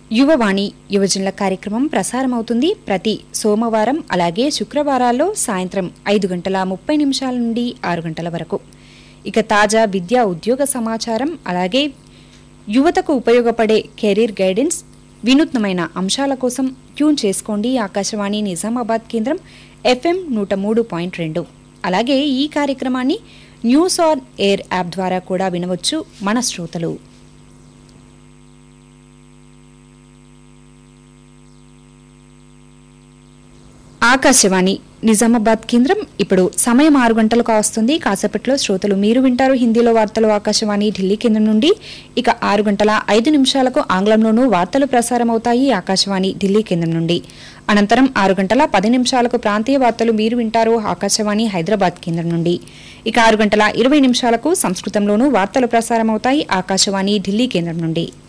యువవాణి యువజనుల కార్యక్రమం ప్రసారమవుతుంది ప్రతి సోమవారం అలాగే శుక్రవారాల్లో సాయంత్రం 5:30 నుండి 6 వరకు. ఇక తాజా విద్యా ఉద్యోగ సమాచారం అలాగే యువతకు ఉపయోగపడే కెరీర్ గైడెన్స్ వినూత్నమైన అంశాల కోసం ట్యూన్ చేసుకోండి ఆకాశవాణి నిజామాబాద్ కేంద్రం FM 103.2. అలాగే ఈ కార్యక్రమాన్ని న్యూస్ ఆన్ ఎయిర్ యాప్ ద్వారా కూడా వినవచ్చు మన శ్రోతలు. ఆకాశవాణి నిజామాబాద్ కేంద్రం ఇప్పుడు సమయం 6 గంటలకు వస్తుంది. కాసేపట్లో శ్రోతలు మీరు వింటారు హిందీలో వార్తలు ఆకాశవాణి ఢిల్లీ కేంద్రం నుండి. ఇక 6:05 ఆంగ్లంలోనూ వార్తలు ప్రసారమవుతాయి ఆకాశవాణి ఢిల్లీ కేంద్రం నుండి. అనంతరం 6:10 ప్రాంతీయ వార్తలు మీరు వింటారు ఆకాశవాణి హైదరాబాద్ కేంద్రం నుండి. ఇక 6:20 సంస్కృతంలోనూ వార్తలు ప్రసారమవుతాయి ఆకాశవాణి ఢిల్లీ కేంద్రం నుండి.